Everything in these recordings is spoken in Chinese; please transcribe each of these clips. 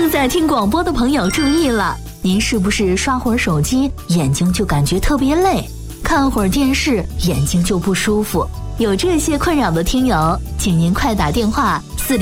正在听广播的朋友注意了，您是不是刷会儿手机眼睛就感觉特别累，看会儿电视眼睛就不舒服？有这些困扰的听友，请您快打电话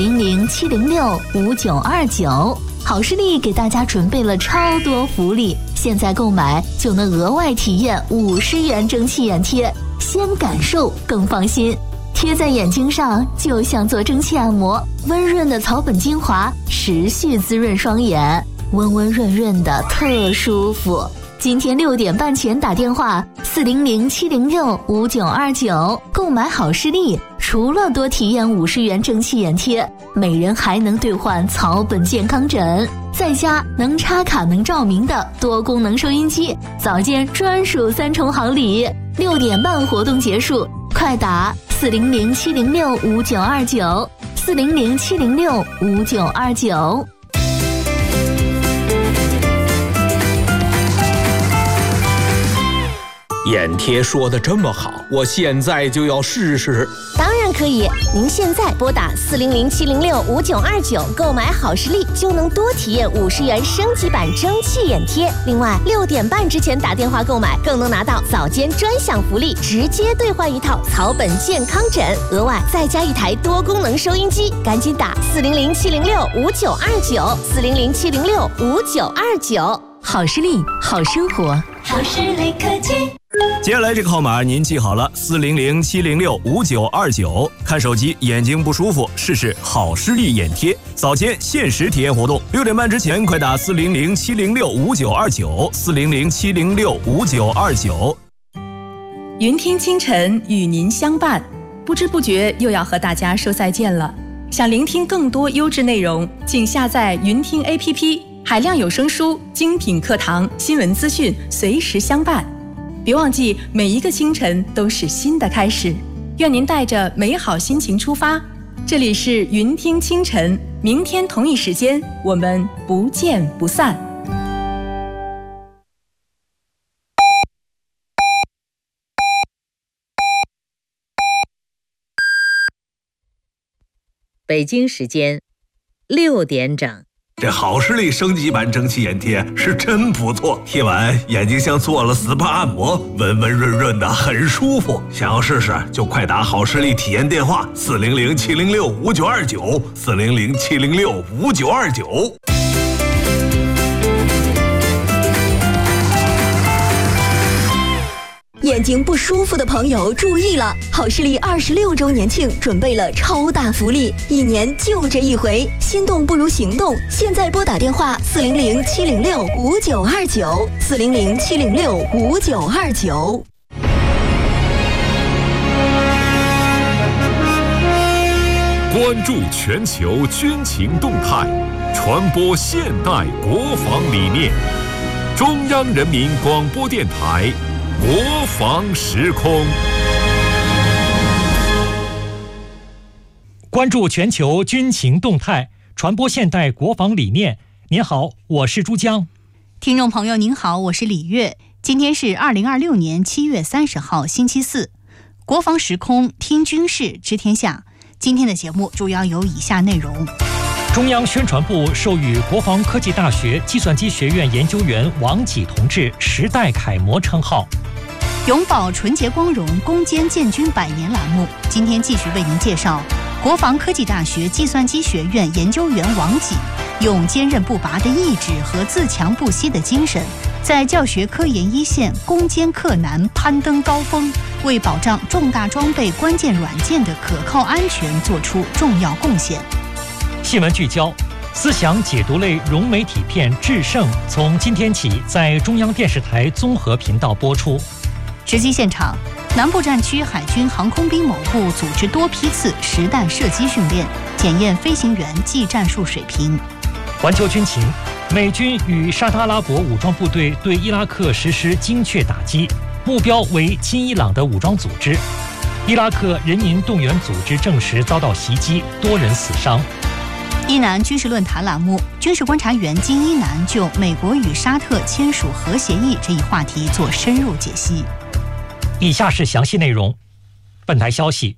400-706-5929，好视力给大家准备了超多福利，现在购买就能额外体验50元蒸汽眼贴，先感受更放心。贴在眼睛上就像做蒸汽按摩，温润的草本精华持续滋润双眼，温温润润的特舒服。今天6点半前打电话400-706-5929，购买好视力，除了多体验50元蒸汽眼贴，每人还能兑换草本健康枕，再加能插卡能照明的多功能收音机，早间专属3重好礼。6点半活动结束，快打400-706-5929 400-706-5929。 眼贴说的这么好，我现在就要试试。 当然可以，您现在拨打400-706-5929，购买好视力就能多体验50元升级版蒸汽眼贴。另外，6点半之前打电话购买，更能拿到早间专享福利，直接兑换一套草本健康枕，额外再加一台多功能收音机。赶紧打400-706-5929 400-706-5929。 好视力，好生活， 好视力科技。 接下来这个号码您记好了，400-706-5929。看手机眼睛不舒服，试试好视力眼贴，早间限时体验活动。6点半之前快打400-706-5929 400-706-5929。 云听清晨与您相伴，不知不觉又要和大家说再见了。想聆听更多优质内容，请下载云听 APP， 海量有声书、精品课堂、新闻资讯随时相伴。别忘记，每一个清晨都是新的开始。愿您带着美好心情出发。这里是云听清晨，明天同一时间我们不见不散。 北京时间6点整。 这好视力升级版蒸汽眼贴是真不错，贴完眼睛像做了 SPA 按摩，温温润润的，很舒服。想要试试就快打好视力体验电话400-706-5929 400-706-5929。 眼睛不舒服的朋友注意了，好视力26周年庆准备了超大福利，1年就这一回，心动不如行动。现在拨打电话400-706-5929 400-706-5929。 关注全球军情动态，传播现代国防理念。中央人民广播电台国防时空， 关注全球军情动态，传播现代国防理念。您好，我是珠江。 听众朋友您好，我是李月。今天是2026年7月30号星期四，国防时空听军事知天下。今天的节目主要有以下内容： 中央宣传部授予国防科技大学计算机学院研究员王己同志时代楷模称号。 永葆纯洁光荣，攻坚建军100年栏目，今天继续为您介绍国防科技大学计算机学院研究员王己用坚韧不拔的意志和自强不息的精神，在教学科研一线攻坚克难，攀登高峰，为保障重大装备关键软件的可靠安全做出重要贡献。 新闻聚焦：思想解读类融媒体片《制胜》从今天起在中央电视台综合频道播出。 实际现场，南部战区海军航空兵某部组织多批次实弹射击训练，检验飞行员技战术水平。 环球军情：美军与沙特阿拉伯武装部队对伊拉克实施精确打击，目标为亲伊朗的武装组织。伊拉克人民动员组织证实遭到袭击，多人死伤。 伊南军事论坛栏目，军事观察员金一南就美国与沙特签署核协议这一话题做深入解析。 以下是详细内容。本台消息，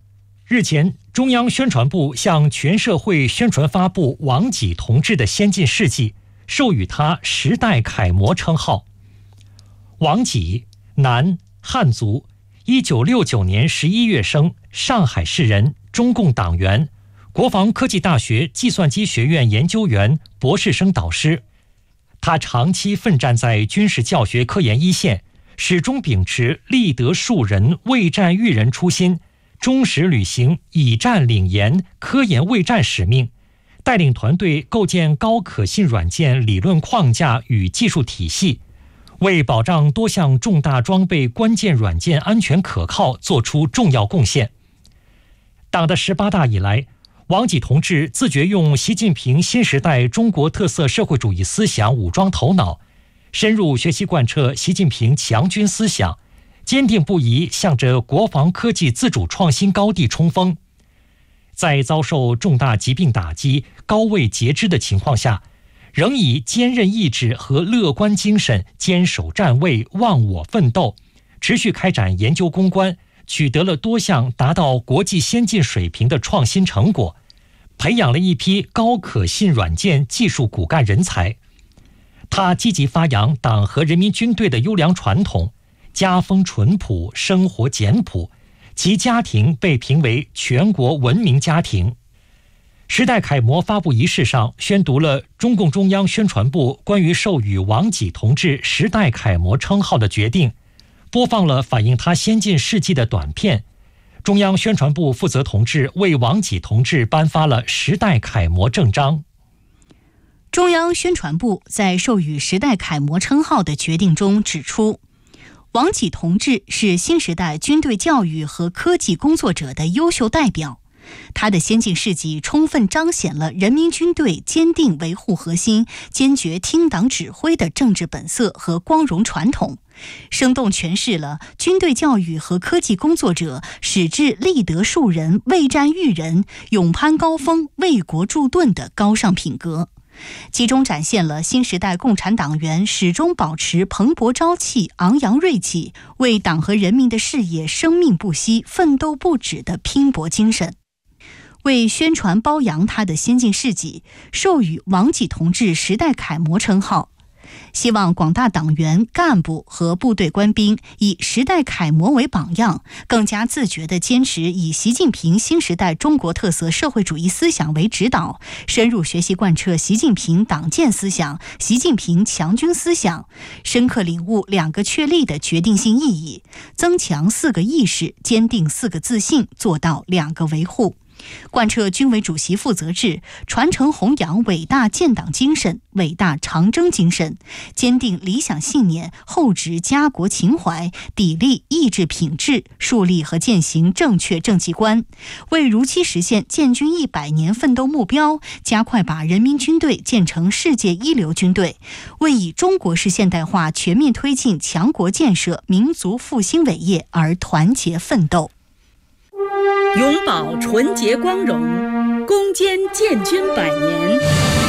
日前，中央宣传部向全社会宣传发布王济同志的先进事迹，授予他时代楷模称号。王济，男，汉族，1969年11月生，上海市人，中共党员，国防科技大学计算机学院研究员、博士生导师。他长期奋战在军事教学科研一线，始终秉持立德树人、为战育人初心，忠实履行以战领研、科研卫战使命，带领团队构建高可信软件理论框架与技术体系，为保障多项重大装备关键软件安全可靠做出重要贡献。党的18大以来，王济同志自觉用习近平新时代中国特色社会主义思想武装头脑，深入学习贯彻习近平强军思想，坚定不移向着国防科技自主创新高地冲锋。在遭受重大疾病打击、高位截肢的情况下，仍以坚韧意志和乐观精神坚守站位、忘我奋斗，持续开展研究攻关，取得了多项达到国际先进水平的创新成果，培养了一批高可信软件技术骨干人才。他积极发扬党和人民军队的优良传统，家风淳朴，生活简朴，其家庭被评为全国文明家庭。时代楷模发布仪式上宣读了中共中央宣传部关于授予王济同志时代楷模称号的决定，播放了反映他先进事迹的短片。中央宣传部负责同志为王济同志颁发了时代楷模证章。 中央宣传部在授予时代楷模称号的决定中指出，王济同志是新时代军队教育和科技工作者的优秀代表，他的先进事迹充分彰显了人民军队坚定维护核心、坚决听党指挥的政治本色和光荣传统，生动诠释了军队教育和科技工作者矢志立德树人、为战育人、勇攀高峰、为国筑盾的高尚品格，集中展现了新时代共产党员始终保持蓬勃朝气、昂扬锐气，为党和人民的事业生命不息、奋斗不止的拼搏精神。为宣传褒扬他的先进事迹，授予王济同志时代楷模称号，希望广大党员干部和部队官兵以时代楷模为榜样，更加自觉地坚持以习近平新时代中国特色社会主义思想为指导，深入学习贯彻习近平党建思想、习近平强军思想，深刻领悟2个确立的决定性意义，增强4个意识，坚定4个自信，做到2个维护。贯彻军委主席负责制，传承弘扬伟大建党精神、伟大长征精神，坚定理想信念，厚植家国情怀，砥砺意志品质，树立和践行正确政绩观，为如期实现建军100年奋斗目标，加快把人民军队建成世界一流军队，为以中国式现代化全面推进强国建设、民族复兴伟业而团结奋斗。 永葆纯洁光荣，攻坚建军100年。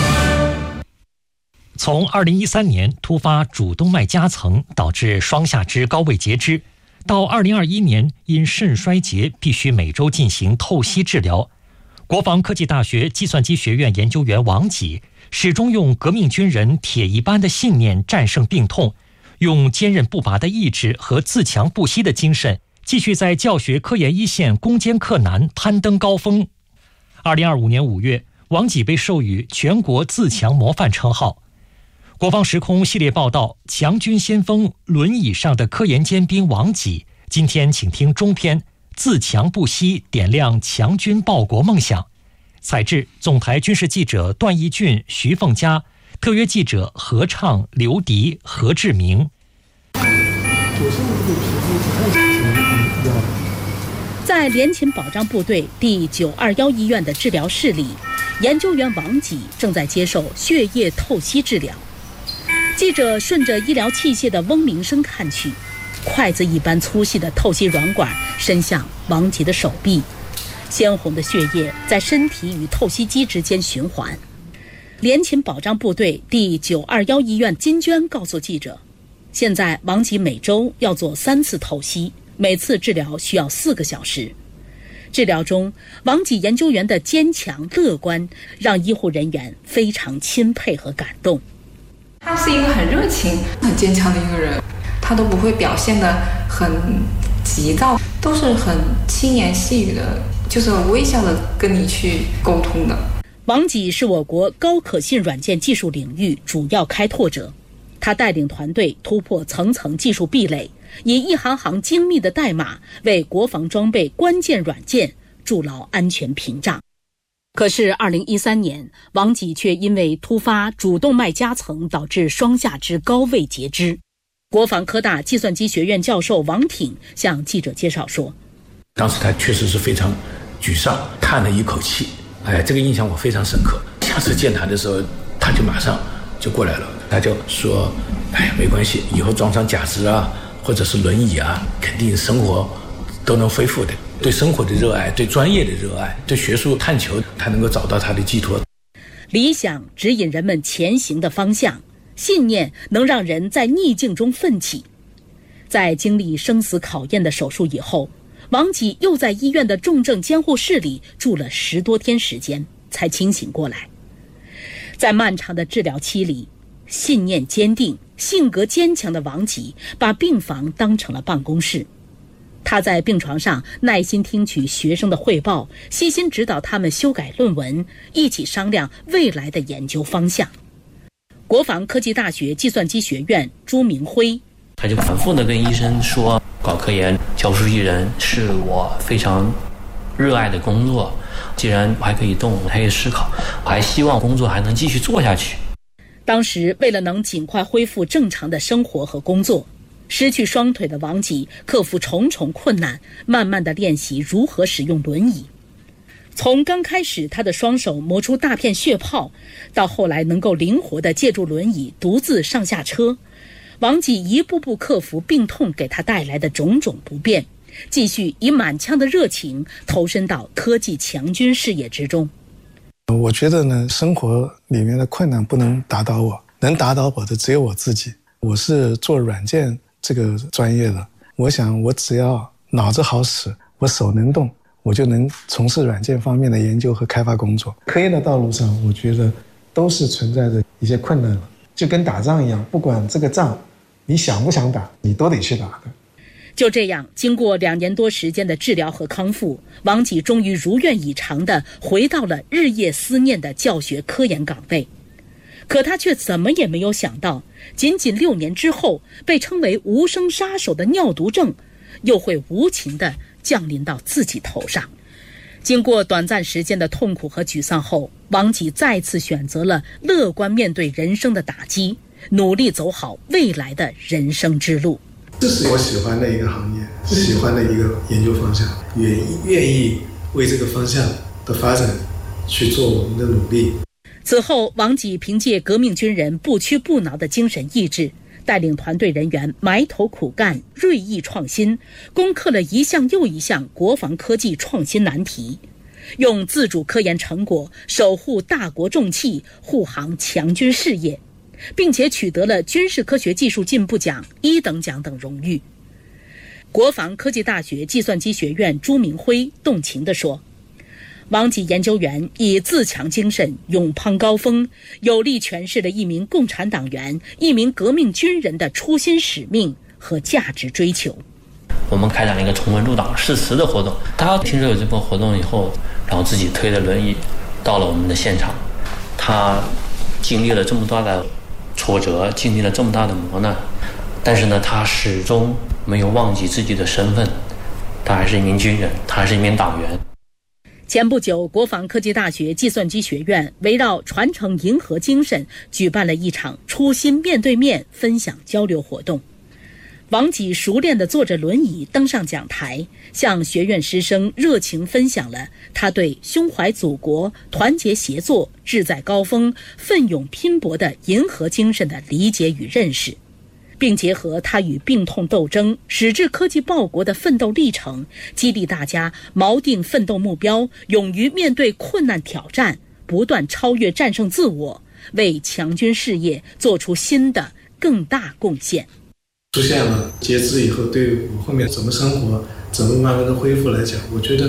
从2013年突发主动脉夹层导致双下肢高位截肢，到2021年因肾衰竭必须每周进行透析治疗，国防科技大学计算机学院研究员王济始终用革命军人铁一般的信念战胜病痛，用坚韧不拔的意志和自强不息的精神，继续在教学科研一线攻坚克难，攀登高峰。2025年5月，王济被授予全国自强模范称号。国防时空系列报道，强军先锋轮椅上的科研尖兵王济，今天请听中篇，自强不息，点亮强军报国梦想。采制总台军事记者段义俊、徐凤佳，特约记者何畅、刘迪、何志明。 在联勤保障部队第921医院的治疗室里，研究员王济正在接受血液透析治疗。记者顺着医疗器械的嗡鸣声看去，筷子一般粗细的透析软管伸向王济的手臂，鲜红的血液在身体与透析机之间循环。联勤保障部队第921医院金娟告诉记者，现在王济每周要做3次透析，每次治疗需要4个小时。 治疗中，王己研究员的坚强乐观让医护人员非常钦佩和感动。 他是一个很热情、很坚强的一个人，他都不会表现得很急躁，都是很轻言细语的，就是微笑的跟你去沟通的。 王己是我国高可信软件技术领域主要开拓者，他带领团队突破层层技术壁垒，以一行行精密的代码为国防装备关键软件筑牢安全屏障。可是2013年，王己却因为突发主动脉夹层导致双下肢高位截肢。国防科大计算机学院教授王挺向记者介绍说， 当时他确实是非常沮丧，叹了一口气，这个印象我非常深刻。下次见他的时候，他就马上就过来了，他就说没关系，以后装上假肢啊，或者是轮椅啊，肯定生活都能恢复的。对生活的热爱，对专业的热爱，对学术探求，他能够找到他的寄托。 理想指引人们前行的方向，信念能让人在逆境中奋起。在经历生死考验的手术以后，王己又在医院的重症监护室里住了10多天时间，才清醒过来。在漫长的治疗期里，信念坚定、性格坚强的王己把病房当成了办公室。他在病床上耐心听取学生的汇报，悉心指导他们修改论文，一起商量未来的研究方向。国防科技大学计算机学院朱明辉， 他就反复地跟医生说，搞科研、教书育人是我非常热爱的工作。既然我还可以动，还可以思考，我还希望工作还能继续做下去。 当时为了能尽快恢复正常的生活和工作，失去双腿的王己克服重重困难，慢慢地练习如何使用轮椅。从刚开始他的双手磨出大片血泡，到后来能够灵活地借助轮椅独自上下车，王己一步步克服病痛给他带来的种种不便，继续以满腔的热情投身到科技强军事业之中。 我觉得呢，生活里面的困难不能打倒我，能打倒我的只有我自己。我是做软件这个专业的，我想我只要脑子好使，我手能动，我就能从事软件方面的研究和开发工作。科研的道路上，我觉得都是存在着一些困难了，就跟打仗一样，不管这个仗你想不想打，你都得去打的。 就这样，经过2年多时间的治疗和康复，王己终于如愿以偿地回到了日夜思念的教学科研岗位。可他却怎么也没有想到，仅仅6年之后，被称为无声杀手的尿毒症又会无情地降临到自己头上。经过短暂时间的痛苦和沮丧后，王己再次选择了乐观面对人生的打击，努力走好未来的人生之路。 这是我喜欢的一个行业，喜欢的一个研究方向，愿意为这个方向的发展去做我们的努力。 此后，王己凭借革命军人不屈不挠的精神意志，带领团队人员埋头苦干，锐意创新，攻克了一项又一项国防科技创新难题，用自主科研成果守护大国重器，护航强军事业，并且取得了军事科学技术进步奖、1等奖等荣誉。国防科技大学计算机学院朱明辉动情地说，王己研究员以自强精神勇攀高峰，有力诠释了一名共产党员、一名革命军人的初心使命和价值追求。 我们开展了一个重温入党誓词的活动，他听说有这波活动以后，然后自己推着轮椅到了我们的现场。他经历了这么大的挫折，经历了这么大的磨难，但是呢，他始终没有忘记自己的身份，他还是一名军人，他还是一名党员。 前不久，国防科技大学计算机学院围绕传承银河精神，举办了一场初心面对面分享交流活动。王己熟练地坐着轮椅登上讲台，向学院师生热情分享了他对胸怀祖国、团结协作、志在高峰、奋勇拼搏的银河精神的理解与认识，并结合他与病痛斗争、矢志科技报国的奋斗历程，激励大家锚定奋斗目标，勇于面对困难挑战，不断超越战胜自我，为强军事业做出新的更大贡献。 出现了截肢以后，对我后面怎么生活，怎么慢慢的恢复来讲，我觉得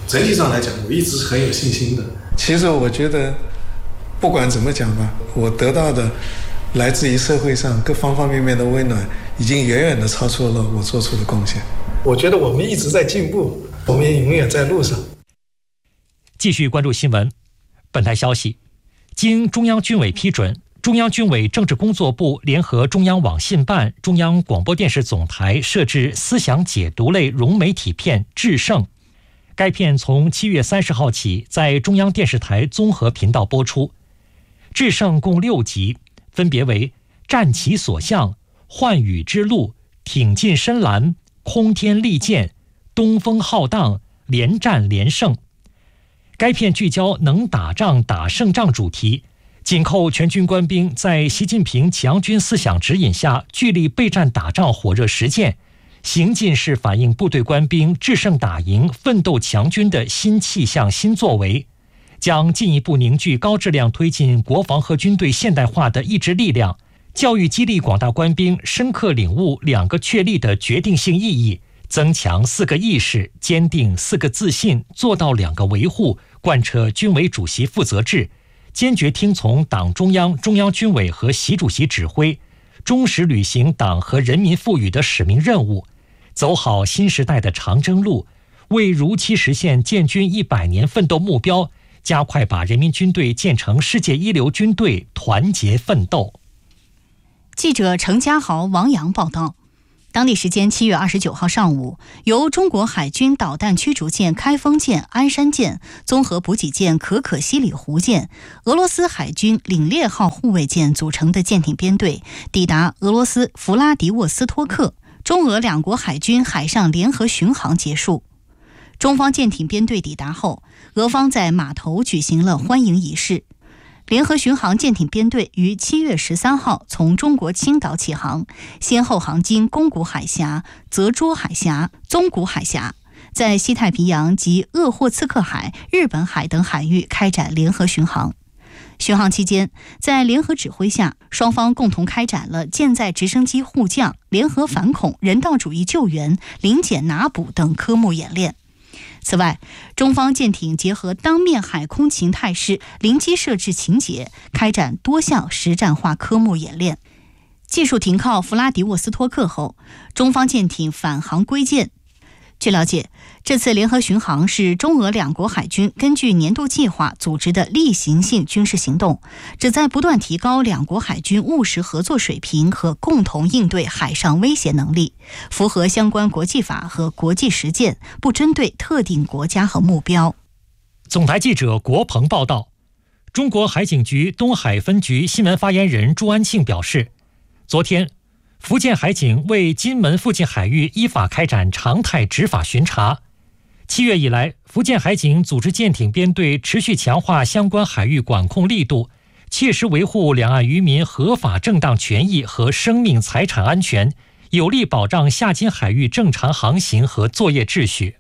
整体上来讲，我一直是很有信心的。其实我觉得，不管怎么讲吧，我得到的来自于社会上各方方面面的温暖，已经远远的超出了我做出的贡献。我觉得我们一直在进步，我们也永远在路上。 继续关注新闻。本台消息，经中央军委批准，中央军委政治工作部联合中央网信办、中央广播电视总台设置思想解读类融媒体片《制胜》。该片从7月30号起在中央电视台综合频道播出。《制胜》共6集，分别为战其所向、寰宇之路、挺进深蓝、空天利剑、东风浩荡、连战连胜。该片聚焦能打仗打胜仗主题，紧扣全军官兵在习近平强军思想指引下据力备战打仗火热实践，行进式反映部队官兵制胜打赢、奋斗强军的新气象、新作为，将进一步凝聚高质量推进国防和军队现代化的意志力量，教育激励广大官兵深刻领悟2个确立的决定性意义，增强4个意识，坚定4个自信，做到2个维护，贯彻军委主席负责制，坚决听从党中央、中央军委和习主席指挥，忠实履行党和人民赋予的使命任务，走好新时代的长征路，为如期实现建军100年奋斗目标，加快把人民军队建成世界一流军队，团结奋斗。 记者程家豪、王洋报道。当地时间7月29号上午，由中国海军导弹驱逐舰开封舰、鞍山舰、综合补给舰可可西里湖舰、俄罗斯海军凛冽号护卫舰组成的舰艇编队抵达俄罗斯弗拉迪沃斯托克，中俄2国海军海上联合巡航结束。中方舰艇编队抵达后，俄方在码头举行了欢迎仪式。联合巡航舰艇编队于7月13号从中国青岛起航，先后航经宫古海峡、泽涿海峡、宗谷海峡，在西太平洋及鄂霍次克海、日本海等海域开展联合巡航。巡航期间，在联合指挥下，双方共同开展了舰载直升机护降、联合反恐、人道主义救援、临检拿捕等科目演练。此外，中方舰艇结合当面海空情态势、临机设置情节，开展多项实战化科目演练。技术停靠弗拉迪沃斯托克后，中方舰艇返航归舰。据了解，这次联合巡航是中俄2国海军根据年度计划组织的例行性军事行动，旨在不断提高2国海军务实合作水平和共同应对海上威胁能力，符合相关国际法和国际实践，不针对特定国家和目标。 总台记者国鹏报道，中国海警局东海分局新闻发言人朱安庆表示，昨天福建海警为金门附近海域依法开展常态执法巡查。7月以来，福建海警组织舰艇编队持续强化相关海域管控力度，切实维护两岸渔民合法正当权益和生命财产安全，有力保障下金海域正常航行和作业秩序。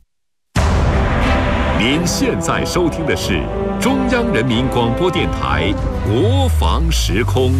您现在收听的是中央人民广播电台国防时空。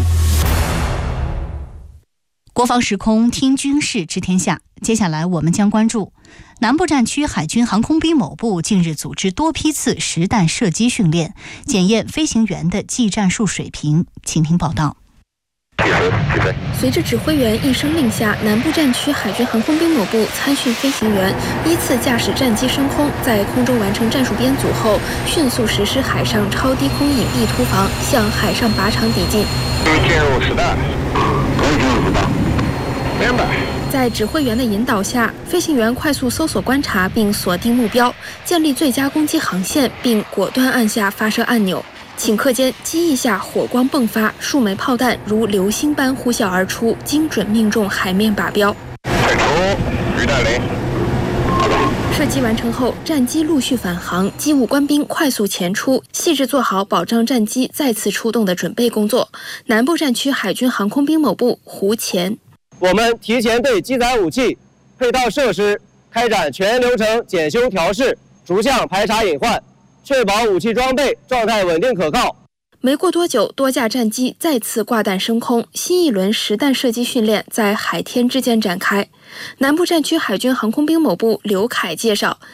国防时空，听军事知天下。接下来我们将关注南部战区海军航空兵某部近日组织多批次实弹射击训练，检验飞行员的技战术水平。请听报道。 随着指挥员一声令下，南部战区海军航空兵某部参训飞行员依次驾驶战机升空，在空中完成战术编组后，迅速实施海上超低空隐蔽突防，向海上靶场抵近。 进入实弹，可以进入实弹，明白。 在指挥员的引导下，飞行员快速搜索观察并锁定目标，建立最佳攻击航线，并果断按下发射按钮。顷刻间，机翼下火光迸发，数枚炮弹如流星般呼啸而出，精准命中海面靶标。 退出，鱼弹雷。 射击完成后，战机陆续返航，机务官兵快速前出，细致做好保障战机再次出动的准备工作。南部战区海军航空兵某部胡前， 我们提前对机载武器、配套设施开展全流程检修调试，逐项排查隐患，确保武器装备状态稳定可靠。 没过多久，多架战机再次挂弹升空，新一轮实弹射击训练在海天之间展开。南部战区海军航空兵某部刘凯介绍，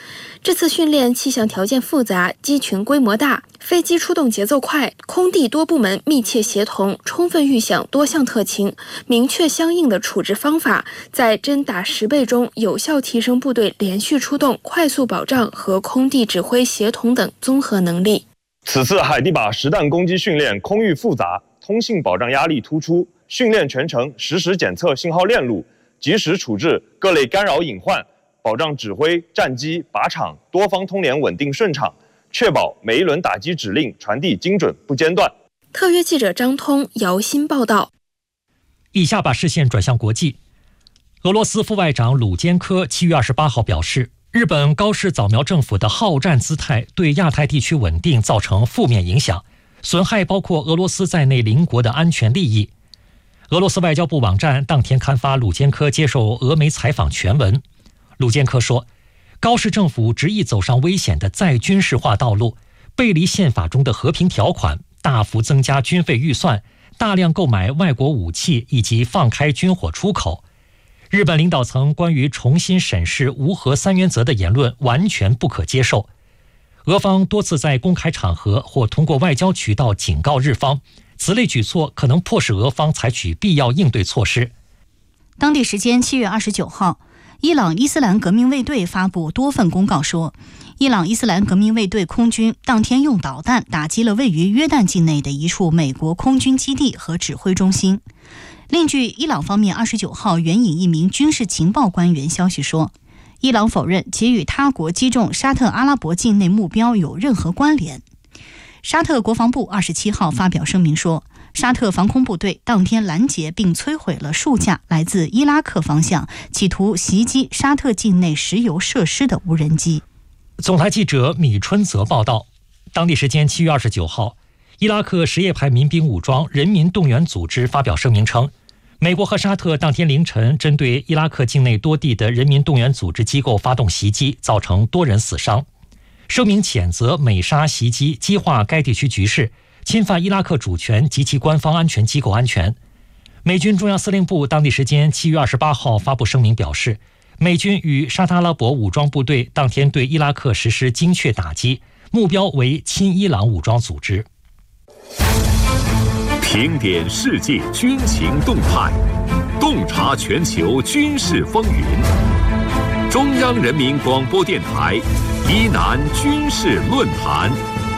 这次训练气象条件复杂，机群规模大，飞机出动节奏快，空地多部门密切协同，充分预想多项特情，明确相应的处置方法，在真打实备中有效提升部队连续出动、快速保障和空地指挥协同等综合能力。 此次海地靶实弹攻击训练空域复杂，通信保障压力突出，训练全程实时检测信号链路，及时处置各类干扰隐患，保障指挥、战机、靶场多方通联稳定顺畅，确保每一轮打击指令传递精准不间断。 特约记者张通、姚鑫报道。 以下把视线转向国际。俄罗斯副外长鲁坚科7月28号表示，日本高市早苗政府的好战姿态对亚太地区稳定造成负面影响，损害包括俄罗斯在内邻国的安全利益。俄罗斯外交部网站当天刊发鲁坚科接受俄媒采访全文。鲁坚科说，高市政府执意走上危险的再军事化道路，背离宪法中的和平条款，大幅增加军费预算，大量购买外国武器以及放开军火出口。日本领导层关于重新审视无核三原则的言论完全不可接受。俄方多次在公开场合或通过外交渠道警告日方，此类举措可能迫使俄方采取必要应对措施。 当地时间7月29号，伊朗伊斯兰革命卫队发布多份公告说，伊朗伊斯兰革命卫队空军当天用导弹打击了位于约旦境内的一处美国空军基地和指挥中心。另据伊朗方面29号援引一名军事情报官员消息说，伊朗否认其与他国击中沙特阿拉伯境内目标有任何关联。沙特国防部27号发表声明说，沙特防空部队当天拦截并摧毁了数架来自伊拉克方向企图袭击沙特境内石油设施的无人机。 总台记者米春泽报道，当地时间7月29号，伊拉克什叶派民兵武装人民动员组织发表声明称，美国和沙特当天凌晨针对伊拉克境内多地的人民动员组织机构发动袭击，造成多人死伤。声明谴责美沙袭击激化该地区局势，侵犯伊拉克主权及其官方安全机构安全。美军中央司令部当地时间7月28号发布声明表示，美军与沙特阿拉伯武装部队当天对伊拉克实施精确打击，目标为亲伊朗武装组织。 评点世界军情动态，洞察全球军事风云。中央人民广播电台伊南军事论坛。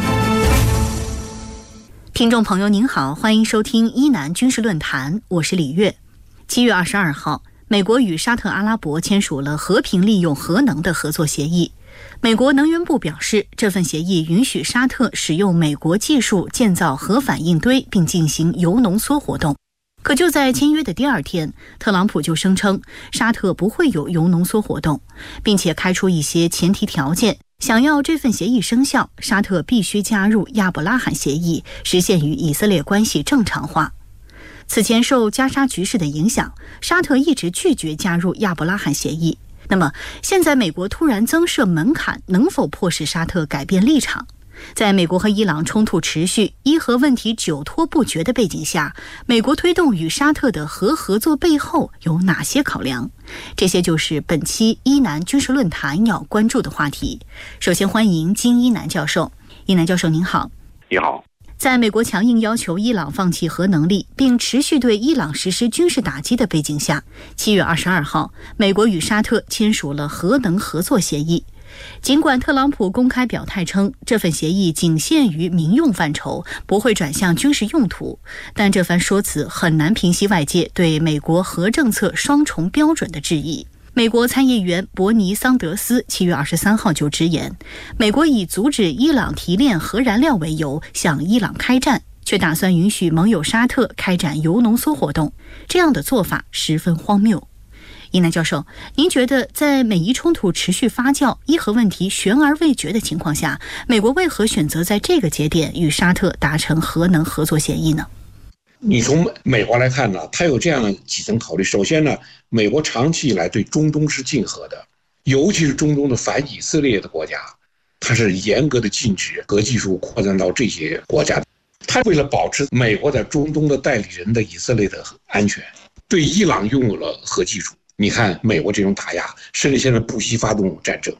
听众朋友您好，欢迎收听伊南军事论坛，我是李月。7月22号，美国与沙特阿拉伯签署了和平利用核能的合作协议。美国能源部表示，这份协议允许沙特使用美国技术建造核反应堆并进行铀浓缩活动。可就在签约的第二天，特朗普就声称沙特不会有铀浓缩活动，并且开出一些前提条件，想要这份协议生效，沙特必须加入亚伯拉罕协议，实现与以色列关系正常化。此前受加沙局势的影响，沙特一直拒绝加入亚伯拉罕协议。那么现在美国突然增设门槛，能否迫使沙特改变立场？在美国和伊朗冲突持续、伊核问题久拖不决的背景下，美国推动与沙特的核合作背后有哪些考量？这些就是本期伊南军事论坛要关注的话题。首先欢迎金一南教授。一南教授您好。 你好。 在美国强硬要求伊朗放弃核能力，并持续对伊朗实施军事打击的背景下，7月22号，美国与沙特签署了核能合作协议。尽管特朗普公开表态称这份协议仅限于民用范畴，不会转向军事用途，但这番说辞很难平息外界对美国核政策双重标准的质疑。美国参议员伯尼·桑德斯7月23号就直言，美国以阻止伊朗提炼核燃料为由向伊朗开战，却打算允许盟友沙特开展铀浓缩活动，这样的做法十分荒谬。伊南教授，您觉得在美伊冲突持续发酵、伊核问题悬而未决的情况下，美国为何选择在这个节点与沙特达成核能合作协议呢？ 你从美国来看呢，它有这样几层考虑。首先呢，美国长期以来对中东是禁核的，尤其是中东的反以色列的国家，它是严格的禁止核技术扩展到这些国家。它为了保持美国在中东的代理人的以色列的安全，对伊朗拥有了核技术。你看美国这种打压，甚至现在不惜发动战争。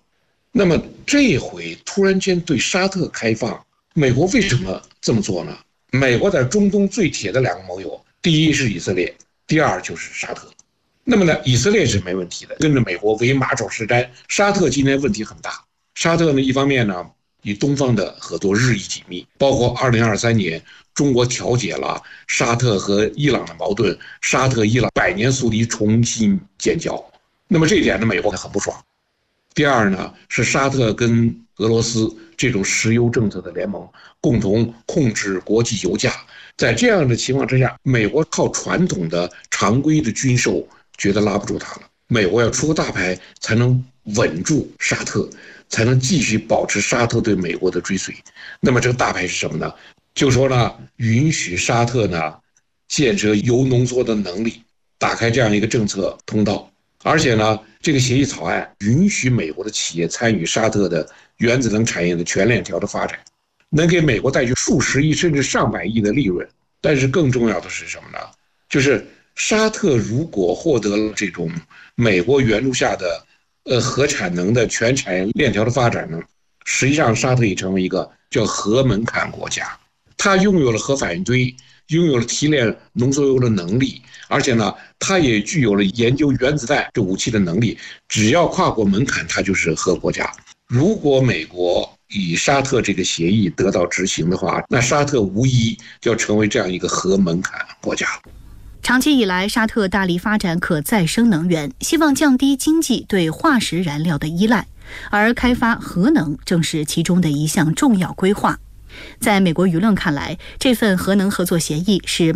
那么这回突然间对沙特开放，美国为什么这么做呢？美国在中东最铁的2个盟友，第一是以色列，第二就是沙特。那么呢，以色列是没问题的，跟着美国为马首是瞻。沙特今天问题很大，沙特呢一方面呢与东方的合作日益紧密，包括2023年中国调解了沙特和伊朗的矛盾，沙特伊朗100年宿敌重新建交。那么这一点呢，美国很不爽。第二呢，是沙特跟俄罗斯这种石油政策的联盟，共同控制国际油价。在这样的情况之下，美国靠传统的常规的军售觉得拉不住它了，美国要出个大牌才能稳住沙特，才能继续保持沙特对美国的追随。那么这个大牌是什么呢？就说呢，允许沙特呢建设铀浓缩的能力，打开这样一个政策通道。而且呢，这个协议草案允许美国的企业参与沙特的原子能产业的全链条的发展，能给美国带去数十亿甚至上百亿的利润。但是更重要的是什么呢？就是沙特如果获得了这种美国援助下的核产能的全产业链条的发展呢，实际上沙特也成为一个叫核门槛国家，它拥有了核反应堆，拥有了提炼浓缩铀的能力，而且呢，它也具有了研究原子弹这武器的能力。只要跨过门槛，它就是核国家。如果美国与沙特这个协议得到执行的话，那沙特无疑要成为这样一个核门槛国家。 长期以来，沙特大力发展可再生能源，希望降低经济对化石燃料的依赖，而开发核能正是其中的一项重要规划。在美国舆论看来，这份核能合作协议是